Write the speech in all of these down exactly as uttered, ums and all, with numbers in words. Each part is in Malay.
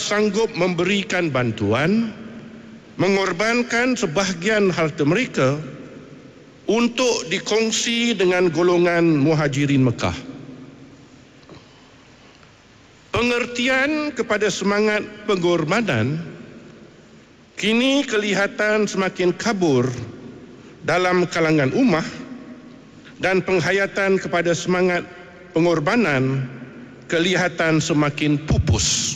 sanggup memberikan bantuan, mengorbankan sebahagian harta mereka untuk dikongsi dengan golongan Muhajirin Mekah. Pengertian kepada semangat pengorbanan kini kelihatan semakin kabur dalam kalangan ummah, dan penghayatan kepada semangat pengorbanan kelihatan semakin pupus.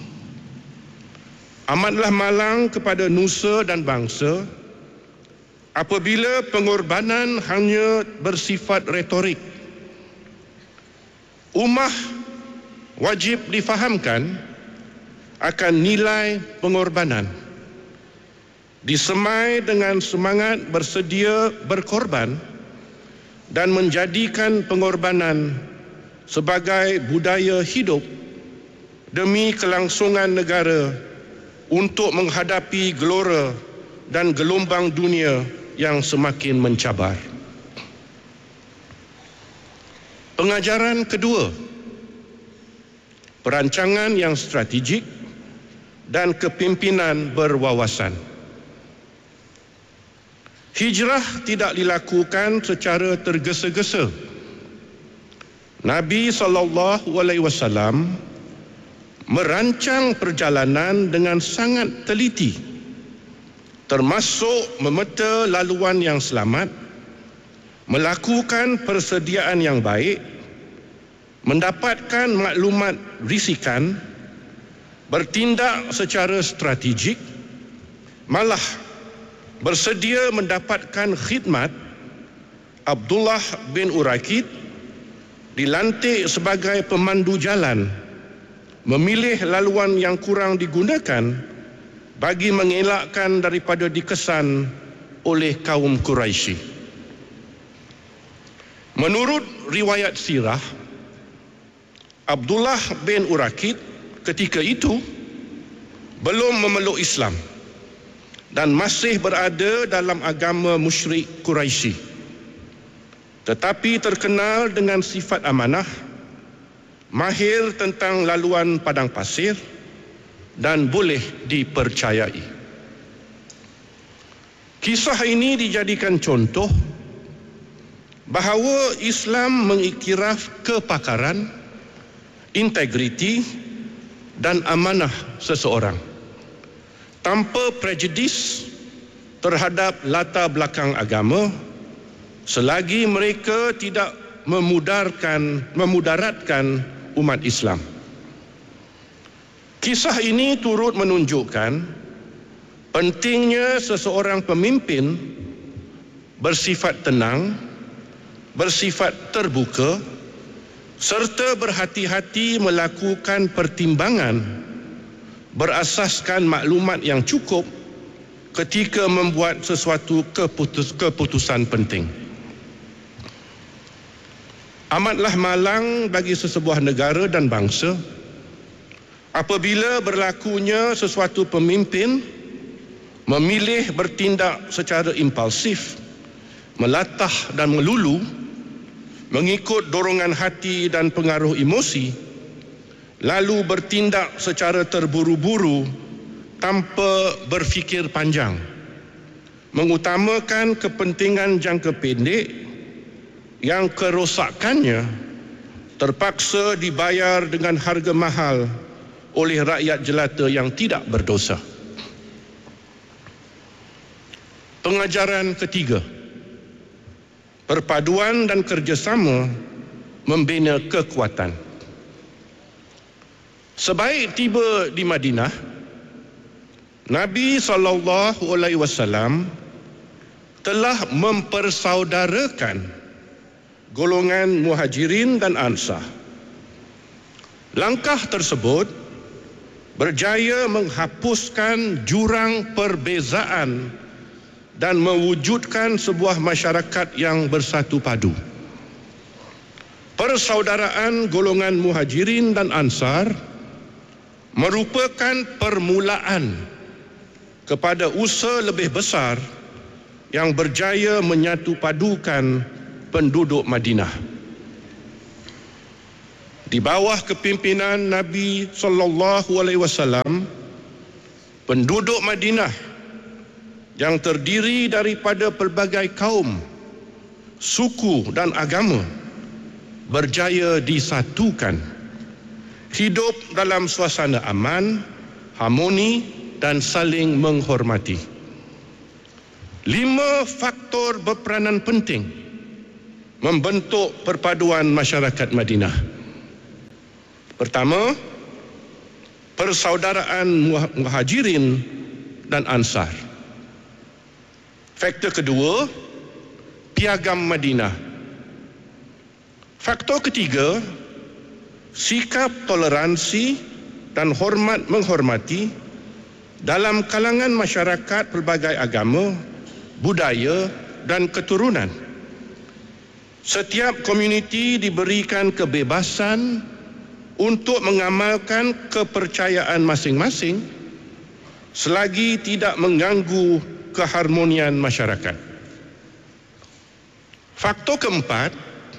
Amatlah malang kepada nusa dan bangsa apabila pengorbanan hanya bersifat retorik. Ummah wajib difahamkan akan nilai pengorbanan, disemai dengan semangat bersedia berkorban dan menjadikan pengorbanan sebagai budaya hidup demi kelangsungan negara untuk menghadapi gelora dan gelombang dunia yang semakin mencabar. Pengajaran kedua, perancangan yang strategik dan kepimpinan berwawasan. Hijrah tidak dilakukan secara tergesa-gesa. Nabi sallallahu alaihi wasallam merancang perjalanan dengan sangat teliti, termasuk memeta laluan yang selamat, melakukan persediaan yang baik, mendapatkan maklumat risikan, bertindak secara strategik, malah bersedia mendapatkan khidmat. Abdullah bin Urakid dilantik sebagai pemandu jalan, memilih laluan yang kurang digunakan bagi mengelakkan daripada dikesan oleh kaum Quraisy. Menurut riwayat sirah, Abdullah bin Urakid ketika itu belum memeluk Islam dan masih berada dalam agama musyrik Quraisy, tetapi terkenal dengan sifat amanah, mahir tentang laluan padang pasir, dan boleh dipercayai. Kisah ini dijadikan contoh bahawa Islam mengiktiraf kepakaran, integriti dan amanah seseorang tanpa prejudis terhadap latar belakang agama, selagi mereka tidak memudarkan, memudaratkan umat Islam. Kisah ini turut menunjukkan pentingnya seseorang pemimpin bersifat tenang, bersifat terbuka, serta berhati-hati melakukan pertimbangan berasaskan maklumat yang cukup ketika membuat sesuatu keputus, keputusan penting. Amatlah malang bagi sesebuah negara dan bangsa apabila berlakunya sesuatu pemimpin memilih bertindak secara impulsif, melatah dan melulu, mengikut dorongan hati dan pengaruh emosi, lalu bertindak secara terburu-buru tanpa berfikir panjang, mengutamakan kepentingan jangka pendek yang kerosakannya terpaksa dibayar dengan harga mahal oleh rakyat jelata yang tidak berdosa. Pengajaran ketiga, perpaduan dan kerjasama membina kekuatan. Sebaik tiba di Madinah, Nabi sallallahu alaihi wasallam telah mempersaudarakan golongan Muhajirin dan Ansar. Langkah tersebut berjaya menghapuskan jurang perbezaan dan mewujudkan sebuah masyarakat yang bersatu padu. Persaudaraan golongan Muhajirin dan Ansar merupakan permulaan kepada usaha lebih besar yang berjaya menyatu padukan penduduk Madinah. Di bawah kepimpinan Nabi sallallahu alaihi wasallam, penduduk Madinah yang terdiri daripada pelbagai kaum, suku dan agama berjaya disatukan, hidup dalam suasana aman, harmoni dan saling menghormati. Lima faktor berperanan penting membentuk perpaduan masyarakat Madinah. Pertama, persaudaraan Muhajirin dan Ansar. Faktor kedua, piagam Madinah. Faktor ketiga, sikap toleransi dan hormat menghormati dalam kalangan masyarakat pelbagai agama, budaya dan keturunan. Setiap komuniti diberikan kebebasan untuk mengamalkan kepercayaan masing-masing selagi tidak mengganggu keharmonian masyarakat. Faktor keempat,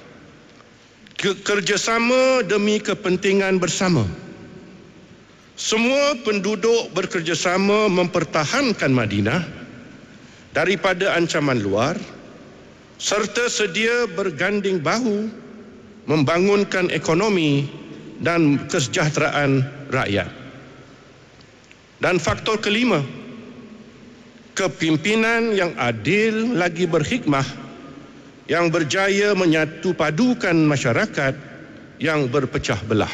kerjasama demi kepentingan bersama. Semua penduduk bekerjasama mempertahankan Madinah daripada ancaman luar serta sedia berganding bahu membangunkan ekonomi dan kesejahteraan rakyat. Dan faktor kelima, kepimpinan yang adil lagi berhikmah yang berjaya menyatu padukan masyarakat yang berpecah belah.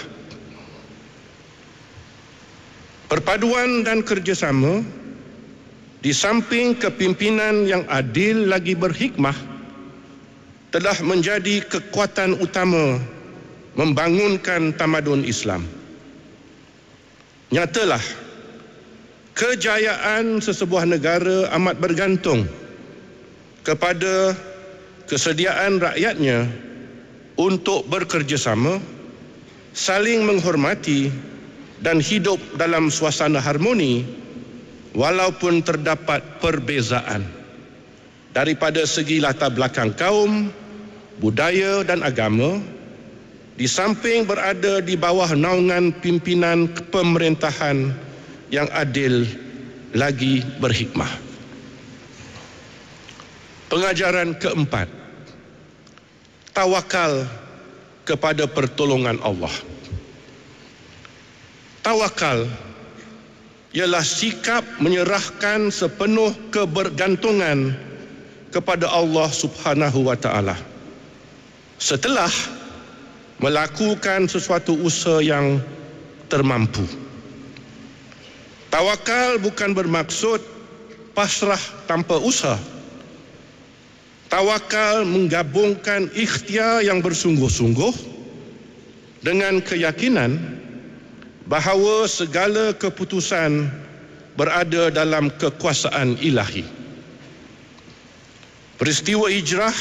Perpaduan dan kerjasama di samping kepimpinan yang adil lagi berhikmah telah menjadi kekuatan utama membangunkan tamadun Islam. Nyatalah, kejayaan sesebuah negara amat bergantung kepada kesediaan rakyatnya untuk bekerjasama, saling menghormati dan hidup dalam suasana harmoni walaupun terdapat perbezaan daripada segi latar belakang kaum, budaya dan agama, di samping berada di bawah naungan pimpinan pemerintahan yang adil lagi berhikmah. Pengajaran keempat, tawakal kepada pertolongan Allah. Tawakal ialah sikap menyerahkan sepenuh kebergantungan kepada Allah Subhanahu wa taala setelah melakukan sesuatu usaha yang termampu. Tawakal bukan bermaksud pasrah tanpa usaha. Tawakal menggabungkan ikhtiar yang bersungguh-sungguh dengan keyakinan bahawa segala keputusan berada dalam kekuasaan ilahi. Peristiwa hijrah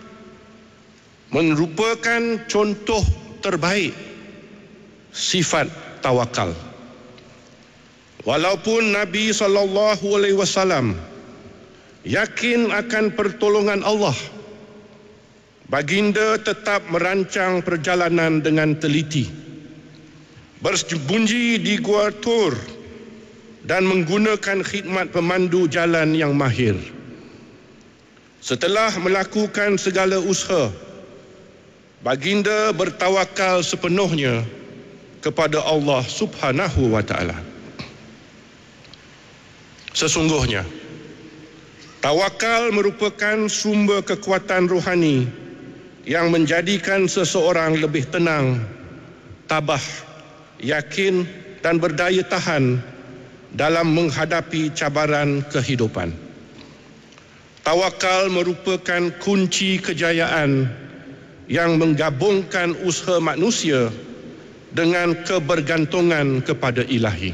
merupakan contoh terbaik sifat tawakal. Walaupun Nabi sallallahu alaihi wasallam yakin akan pertolongan Allah, baginda tetap merancang perjalanan dengan teliti, bersembunyi di Gua Tur dan menggunakan khidmat pemandu jalan yang mahir. Setelah melakukan segala usaha, baginda bertawakal sepenuhnya kepada Allah Subhanahu wa taala. Sesungguhnya, tawakal merupakan sumber kekuatan rohani yang menjadikan seseorang lebih tenang, tabah, yakin dan berdaya tahan dalam menghadapi cabaran kehidupan. Tawakal merupakan kunci kejayaan yang menggabungkan usaha manusia dengan kebergantungan kepada ilahi.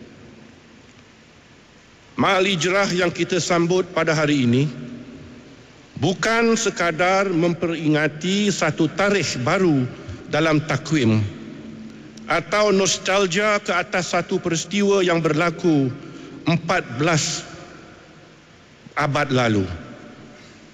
Ma'al Hijrah yang kita sambut pada hari ini bukan sekadar memperingati satu tarikh baru dalam takwim atau nostalgia ke atas satu peristiwa yang berlaku empat belas abad lalu.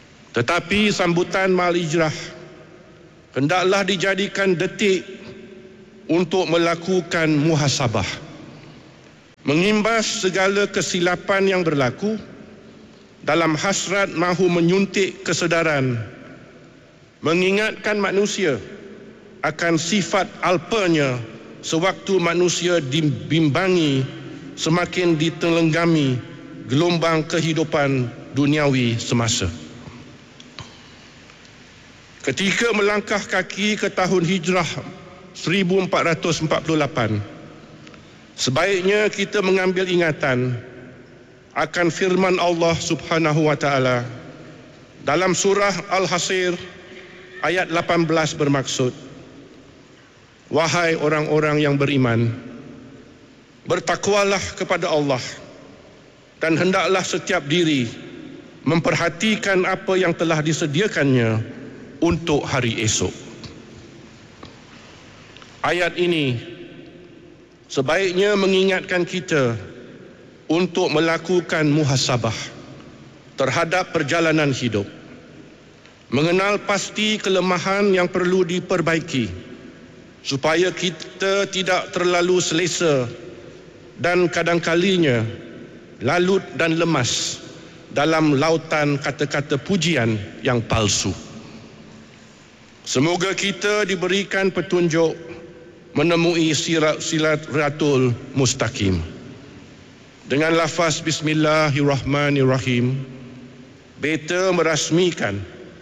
Tetapi sambutan Ma'al Hijrah hendaklah dijadikan detik untuk melakukan muhasabah, mengimbas segala kesilapan yang berlaku dalam hasrat mahu menyuntik kesedaran, mengingatkan manusia akan sifat alpanya sewaktu manusia dibimbangi semakin ditelenggami gelombang kehidupan duniawi semasa. Ketika melangkah kaki ke tahun hijrah seribu empat ratus empat puluh lapan, sebaiknya kita mengambil ingatan akan firman Allah Subhanahu wa taala dalam surah Al-Hasir ayat lapan belas bermaksud, wahai orang-orang yang beriman, bertakwalah kepada Allah dan hendaklah setiap diri memperhatikan apa yang telah disediakannya untuk hari esok. Ayat ini sebaiknya mengingatkan kita untuk melakukan muhasabah terhadap perjalanan hidup, mengenal pasti kelemahan yang perlu diperbaiki supaya kita tidak terlalu selesa dan kadang-kalinya lalut dan lemas dalam lautan kata-kata pujian yang palsu. Semoga kita diberikan petunjuk menemui siratul mustaqim. Dengan lafaz Bismillahirrahmanirrahim, beta merasmikan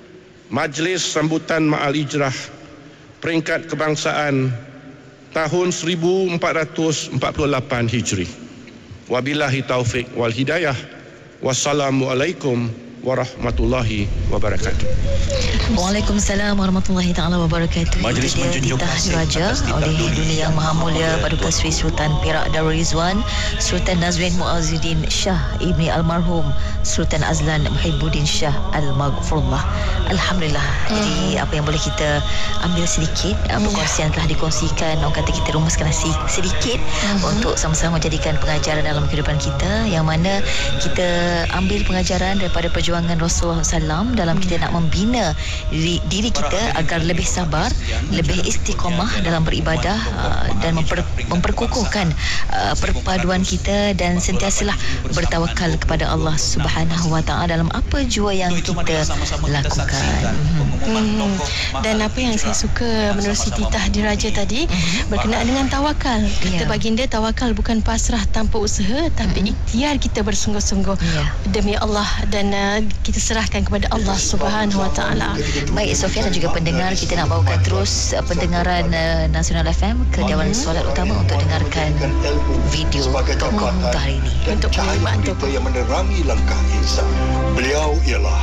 Majlis Sambutan Ma'al Hijrah Peringkat Kebangsaan tahun seribu empat ratus empat puluh lapan Hijri. Wabillahi taufik wal hidayah. Wassalamualaikum warahmatullahi wabarakatuh. Waalaikumsalam warahmatullahi taala wabarakatuh. Majlis menjunjung kasih Raja oleh Dunia Yang Maha Mulia Paduka Sri Sultan Perak Darul Rizwan Sultan Nazrin Muazzuddin Shah Ibni Almarhum Sultan Azlan Muhibbuddin Shah Al-Maghfurullah. Alhamdulillah. Hmm. Jadi apa yang boleh kita ambil sedikit, yeah. perkongsian telah dikongsikan, orang kata kita rumuskan sedikit hmm. untuk sama-sama jadikan pengajaran dalam kehidupan kita, yang mana kita ambil pengajaran daripada perjuangan Rasulullah sallallahu alaihi wasallam dalam kita nak membina diri, diri kita agar lebih sabar, lebih istiqamah dalam beribadah uh, dan memper, memperkukuhkan uh, perpaduan kita dan sentiasalah bertawakal kepada Allah Subhanahu wa taala dalam apa jua yang kita lakukan. Hmm. Dan apa yang saya suka menurut Siti Tahdiraja tadi berkenaan dengan tawakal. Kata yeah. baginda, tawakal bukan pasrah tanpa usaha, tapi mm-hmm. ikhtiar kita bersungguh-sungguh yeah. demi Allah dan uh, kita serahkan kepada Allah Subhanahu wa taala. Baik Sofia dan juga pendengar, kita nak bawakan terus uh, pendengaran uh, Nasional F M ke Dewan Solat Utama untuk dengarkan video untuk hari ini. Untuk cahaya kita yang menerangi langkah insan. Beliau ialah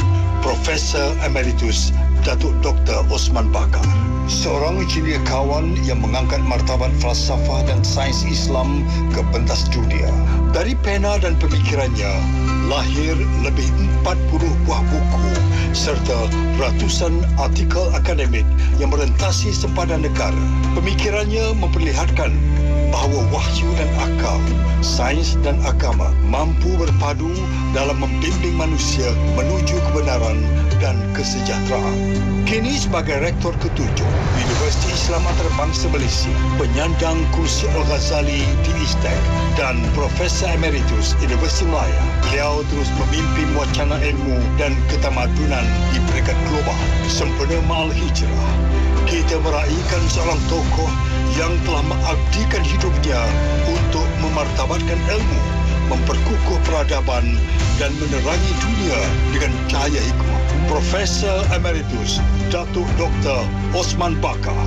Profesor Emeritus Datuk Doktor Osman Bakar, seorang cendekiawan yang mengangkat martabat falsafah dan sains Islam ke pentas dunia. Dari pena dan pemikirannya lahir lebih empat puluh buah buku serta ratusan artikel akademik yang merentasi sempadan negara. Pemikirannya memperlihatkan bahawa wahyu dan akal, sains dan agama mampu berpadu dalam membimbing manusia menuju kebenaran dan kesejahteraan. Kini sebagai Rektor ketujuh Universiti Islam Antarabangsa Malaysia, penyandang kursi Al-Ghazali di Istek dan Profesor Emeritus Universiti Melaya, beliau terus memimpin wacana ilmu dan ketamadunan di peringkat global. Sempena Ma'al Hijrah, kita meraihkan seorang tokoh yang telah mengabdikan hidupnya untuk memartabatkan ilmu, memperkukuh peradaban dan menerangi dunia dengan cahaya hikmah. Profesor Emeritus Datuk Doktor Osman Bakar,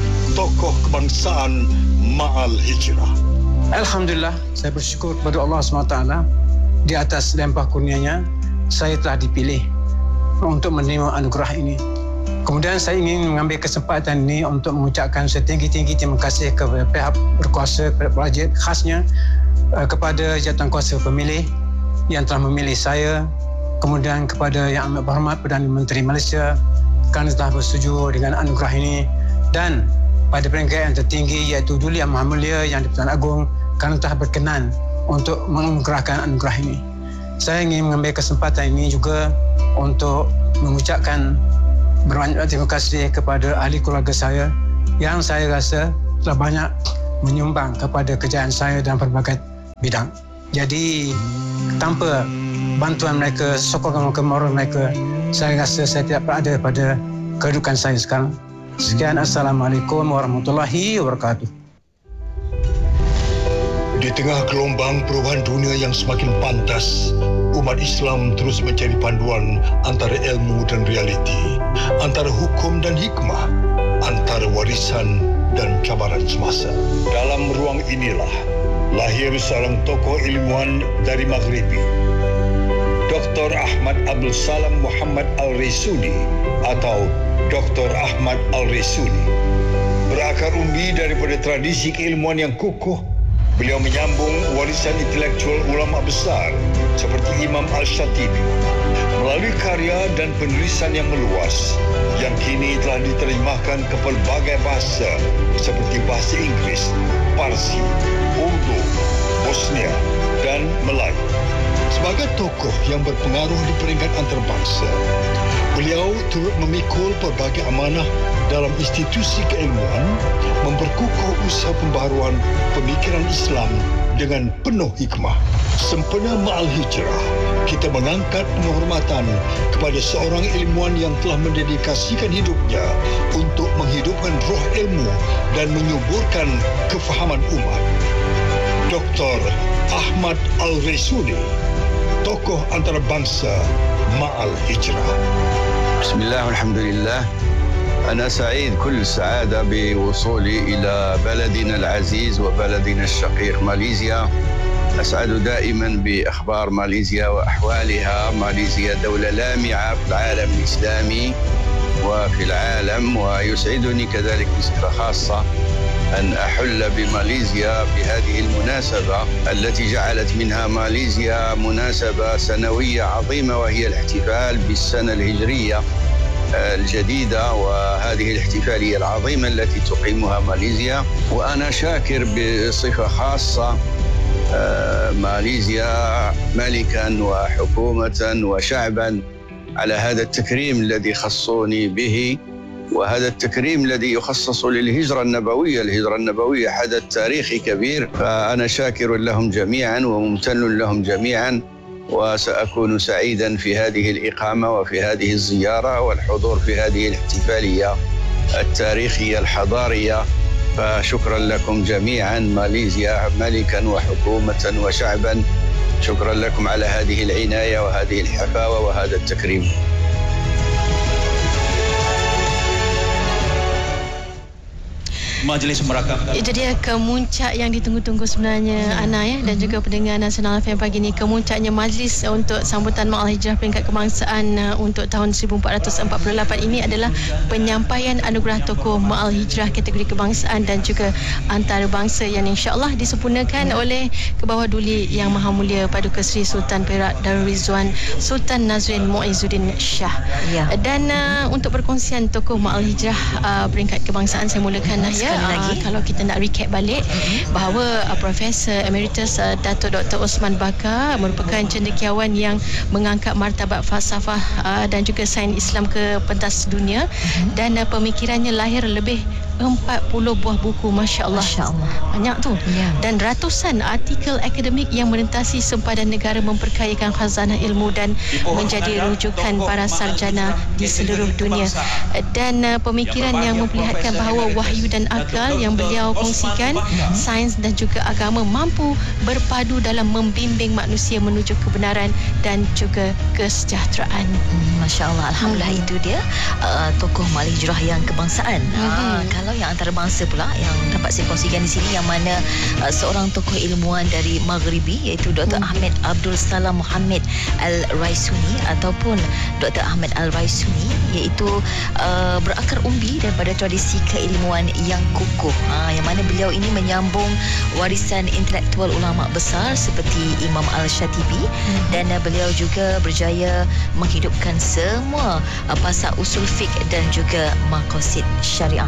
tokoh kebangsaan Ma'al Hijrah. Alhamdulillah, saya bersyukur kepada Allah subhanahu wa taala di atas limpah kurnianya saya telah dipilih untuk menerima anugerah ini. Kemudian saya ingin mengambil kesempatan ini untuk mengucapkan setinggi-tinggi terima kasih kepada pihak berkuasa, kepada prajurit, khasnya kepada Jawatankuasa Pemilih yang telah memilih saya, kemudian kepada Yang Amat Berhormat Perdana Menteri Malaysia kerana telah bersetuju dengan anugerah ini, dan pada peringkat yang tertinggi iaitu Duli Yang Maha Mulia Yang di-Pertuan Agong kerana telah berkenan untuk menganugerahkan anugerah ini. Saya ingin mengambil kesempatan ini juga untuk mengucapkan berbanyak terima kasih kepada ahli keluarga saya yang saya rasa telah banyak menyumbang kepada kejayaan saya dalam pelbagai bidang. Jadi tanpa bantuan mereka, sokongan moral mereka, saya rasa saya tidak berada pada kedudukan saya sekarang. Sekian, Assalamualaikum warahmatullahi wabarakatuh. Di tengah gelombang perubahan dunia yang semakin pantas, umat Islam terus mencari panduan antara ilmu dan realiti, antara hukum dan hikmah, antara warisan dan cabaran semasa. Dalam ruang inilah lahir seorang tokoh ilmuwan dari Maghribi, Doktor Ahmad Abdul Salam Muhammad Al-Raisuni atau Doktor Ahmad Al-Raisuni. Berakar umbi daripada tradisi keilmuan yang kukuh, beliau menyambung warisan intelektual ulama besar seperti Imam Al-Shatibi melalui karya dan penulisan yang meluas yang kini telah diterjemahkan ke pelbagai bahasa seperti bahasa Inggeris, Parsi, Urdu, Bosnia dan Melayu. Sebagai tokoh yang berpengaruh di peringkat antarabangsa, beliau turut memikul pelbagai amanah dalam institusi keilmuan, memperkukuh usaha pembaharuan pemikiran Islam dengan penuh hikmah. Sempena Ma'al Hijrah, kita mengangkat penghormatan kepada seorang ilmuwan yang telah mendedikasikan hidupnya untuk menghidupkan roh ilmu dan menyuburkan kefahaman umat. Doktor Ahmad Al-Raisuni, tokoh antarabangsa Ma'al Hijrah. Bismillah, alhamdulillah. أنا سعيد كل السعادة بوصولي إلى بلدنا العزيز وبلدنا الشقيق ماليزيا. أسعد دائما بأخبار ماليزيا وأحوالها. ماليزيا دولة لامعة في العالم الإسلامي وفي العالم، ويسعدني كذلك بصفة خاصة أن أحل بماليزيا بهذه المناسبة التي جعلت منها ماليزيا مناسبة سنوية عظيمة، وهي الاحتفال بالسنة الهجرية الجديدة، وهذه الاحتفالية العظيمة التي تقيمها ماليزيا. وأنا شاكر بصفة خاصة ماليزيا ملكا وحكومة وشعبا على هذا التكريم الذي خصوني به، وهذا التكريم الذي يخصص للهجرة النبوية. الهجرة النبوية حدث تاريخي كبير، فأنا شاكر لهم جميعا وممتن لهم جميعا، وسأكون سعيدا في هذه الإقامة وفي هذه الزيارة والحضور في هذه الاحتفالية التاريخية الحضارية. فشكرا لكم جميعا ماليزيا ملكا وحكومة وشعبا، شكرا لكم على هذه العناية وهذه الحفاوة وهذا التكريم. Majlis merakam. Itu dia kemuncak yang ditunggu-tunggu sebenarnya, hmm. Ana ya, dan juga pendengar Nasional F M pagi ini. Kemuncaknya majlis untuk sambutan Ma'al Hijrah peringkat kebangsaan untuk tahun seribu empat ratus empat puluh lapan ini adalah penyampaian anugerah tokoh Ma'al Hijrah kategori kebangsaan dan juga antarabangsa yang insya-Allah disempurnakan oleh Kebawah Duli Yang Maha Mulia Paduka Seri Sultan Perak Darul Rizwan Sultan Nazrin Muizzuddin Shah. Ya. Dan uh, untuk perkongsian tokoh Ma'al Hijrah uh, peringkat kebangsaan, saya mulakan ya. Lagi. Uh, kalau kita nak recap balik, mm-hmm. bahawa uh, Profesor Emeritus uh, Datuk Doktor Osman Bakar merupakan cendekiawan yang mengangkat martabat falsafah uh, dan juga sains Islam ke pentas dunia, mm-hmm. dan uh, pemikirannya lahir lebih empat puluh buah buku, Masya Allah, Masya Allah. Banyak tu, ya. Dan ratusan artikel akademik yang merentasi sempadan negara, memperkayakan khazanah ilmu dan menjadi rujukan para sarjana di seluruh dunia. Dan uh, pemikiran yang memperlihatkan bahawa wahyu dan akal yang beliau kongsikan, sains dan juga agama mampu berpadu dalam membimbing manusia menuju kebenaran dan juga kesejahteraan. Hmm, Masya Allah, Alhamdulillah. Hmm. Itu dia uh, tokoh Ma'al Hijrah yang kebangsaan. Hmm. Uh, kalau yang antarabangsa pula yang dapat saya kongsikan di sini, yang mana uh, seorang tokoh ilmuwan dari Maghribi, iaitu Doktor Hmm. Ahmad Abdul Salam Muhammad Al-Raisuni ataupun Doktor Ahmad Al-Raisuni, iaitu uh, berakar umbi daripada tradisi keilmuan yang kukuh, ha, yang mana beliau ini menyambung warisan intelektual ulama besar seperti Imam Al-Shatibi, hmm. dan uh, beliau juga berjaya menghidupkan semua uh, pasal usul fiqh dan juga maqasid syariah dalam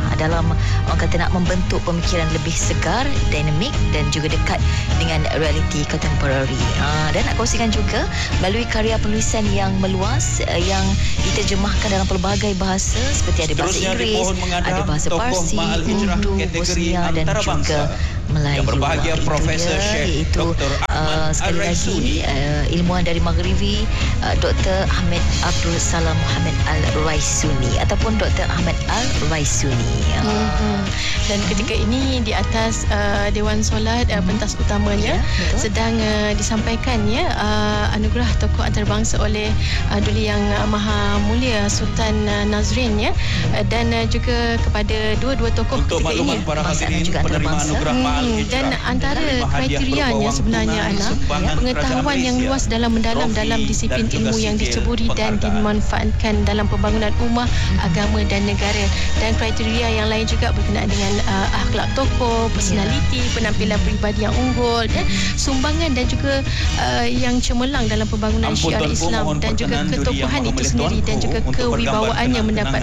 dalam orang kata nak membentuk pemikiran lebih segar, dinamik dan juga dekat dengan realiti contemporary. Ha, dan nak kongsikan juga melalui karya penulisan yang meluas uh, yang diterjemahkan dalam pelbagai bahasa seperti ada bahasa Inggeris, ada bahasa Parsi, Urdu, Bosnia dan juga Melayu. Yang berbahagia Profesor Syekh Doktor Ahmad uh, sekali lagi uh, ilmuwan dari Maghribi, uh, Doktor Ahmed Abdul Salam Muhammad Al-Raisuni ataupun Doktor Ahmad Al-Raisuni. Uh. Mm-hmm. Dan ketika ini di atas uh, Dewan Solat uh, pentas utamanya ya, sedang uh, disampaikan ya uh, anugerah tokoh antarabangsa oleh uh, Duli Yang Maha Mulia Sultan uh, Nazrin ya, uh, dan uh, juga kepada dua-dua tokoh untuk ketika ini para hadirin penerima anugerah Hmm, dan antara kriterianya sebenarnya Ana, pengetahuan yang luas dalam mendalam dalam disiplin ilmu yang diceburi dan dimanfaatkan dalam pembangunan ummah, agama dan negara. Dan kriteria yang lain juga berkenaan dengan uh, akhlak tokoh, personaliti, penampilan peribadi yang unggul dan sumbangan dan juga uh, yang cemerlang dalam pembangunan syiar Islam dan juga ketokohan itu sendiri dan juga kewibawaannya mendapat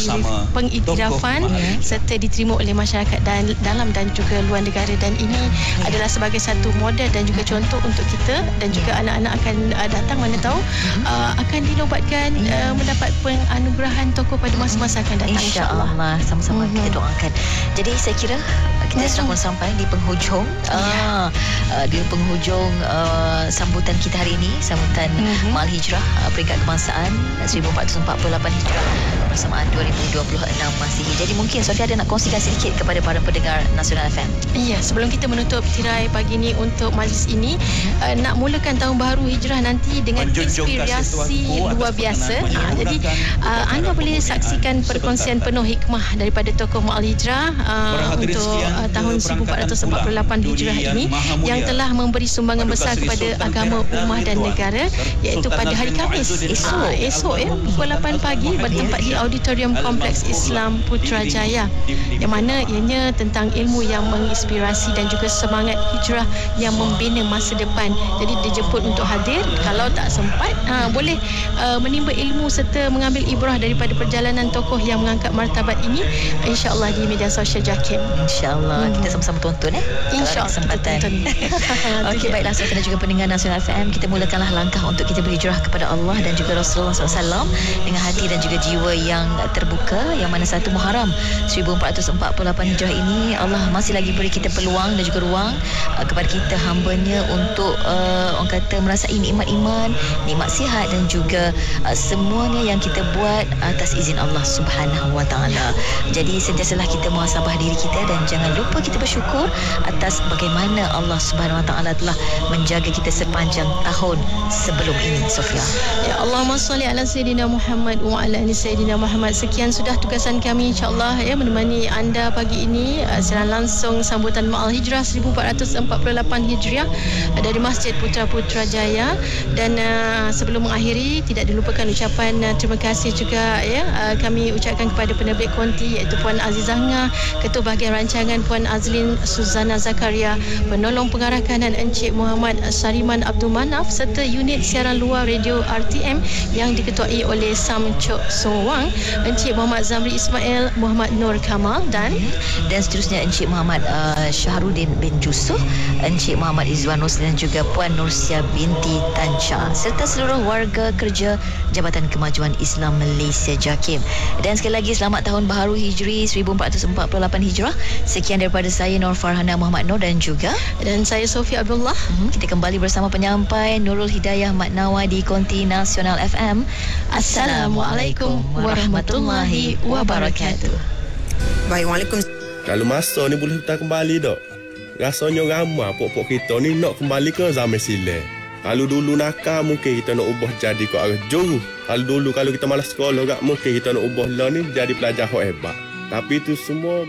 pengiktirafan serta diterima oleh masyarakat dan dalam dan juga luar negara. Dan ini adalah sebagai satu model dan juga contoh untuk kita dan juga anak-anak akan uh, datang, mana tahu uh, akan dinobatkan uh, mendapat penganugerahan tokoh pada masa-masa akan datang, insya-Allah. InsyaAllah sama-sama mm-hmm. kita doakan. Jadi saya kira kita mm-hmm. sudah pun sampai di penghujung yeah. uh, uh, di penghujung uh, sambutan kita hari ini, sambutan mm-hmm. Ma'al Hijrah uh, peringkat kebangsaan seribu empat ratus empat puluh lapan Hijrah bersamaan dua ribu dua puluh enam Masihi. Jadi mungkin Sofia ada nak kongsikan sedikit kepada para pendengar Nasional F M. Ya, sebelum kita menutup tirai pagi ini untuk majlis ini, uh, nak mulakan tahun baru Hijrah nanti dengan inspirasi luar biasa. Uh, jadi uh, anda boleh saksikan perkongsian penuh hikmah daripada tokoh Ma'al Hijrah uh, untuk uh, tahun seribu empat ratus empat puluh lapan Hijrah ini yang telah memberi sumbangan besar kepada agama, ummah dan negara, iaitu pada hari Khamis esok, uh, esok ya, pukul lapan pagi bertempat di Auditorium Kompleks Islam Putrajaya, yang mana ianya tentang ilmu yang menginspirasi dan juga semangat hijrah yang membina masa depan. Jadi dijemput untuk hadir. Kalau tak sempat, ha, boleh uh, menimba ilmu serta mengambil ibrah daripada perjalanan tokoh yang mengangkat martabat ini, insya-Allah di media sosial JAKIM. Insya-Allah hmm. kita sama-sama tonton eh. Insya-Allah kesempatan. Okey, baiklah saudara dan juga pendengar Nasional F M, kita mulakanlah langkah untuk kita berhijrah kepada Allah dan juga Rasulullah sallallahu alaihi wasallam dengan hati dan juga jiwa yang terbuka, yang mana satu Muharram seribu empat ratus empat puluh lapan Hijrah ini Allah masih lagi beri kita peluang dan juga ruang uh, kepada kita hamba-Nya untuk uh, orang kata merasai nikmat iman, nikmat sihat dan juga uh, semuanya yang kita buat atas izin Allah Subhanahu Wa Taala. Jadi sentiasalah kita muhasabah diri kita dan jangan lupa kita bersyukur atas bagaimana Allah Subhanahu Wa Taala telah menjaga kita sepanjang tahun sebelum ini, Sofia. Ya, Allahumma salli ala sayyidina Muhammad wa ala ali sayyidina Muhammad. Sekian sudah tugasan kami, insya-Allah ya, menemani anda pagi ini uh, secara langsung sambutan Ma'al Hijrah seribu empat ratus empat puluh lapan Hijriah dari Masjid Putra Putrajaya. Dan uh, sebelum mengakhiri, tidak dilupakan ucapan uh, terima kasih juga ya uh, kami ucapkan kepada penerbit konti iaitu Puan Azizah Ngah, Ketua Bahagian Rancangan Puan Azlin Suzana Zakaria, Penolong Pengarah Kanan Encik Muhammad Sariman Abdul Manaf, serta unit siaran luar radio R T M yang diketuai oleh Sam Chok Song Wang, Encik Muhammad Zamri Ismail, Muhammad Nur Kamal dan dan seterusnya Encik Muhammad uh, Syahrudin bin Jusuh, Encik Muhammad Izwan Rosli dan juga Puan Nursia binti Tancha, serta seluruh warga kerja Jabatan Kemajuan Islam Malaysia JAKIM. Dan sekali lagi selamat tahun baharu Hijri seribu empat ratus empat puluh lapan Hijrah. Sekian daripada saya Nur Farhana Muhammad Nur dan juga dan saya Sofia Abdullah. Uh-huh. Kita kembali bersama penyampai Nurul Hidayah Maknawa di Konti Nasional F M. Assalamualaikum warahmatullahi wabarakatuh. Baik, waalaikumsalam. Kalau masa ni boleh kita kembali tak? Rasanya ramai pokok kita ni nak kembali ke zaman silam. Kalau dulu nakal mungkin kita nak ubah jadi ke arah juru. Kalau dulu kalau kita malas sekolah gak mungkin kita nak ubah lah ni jadi pelajar hebat. Tapi itu semua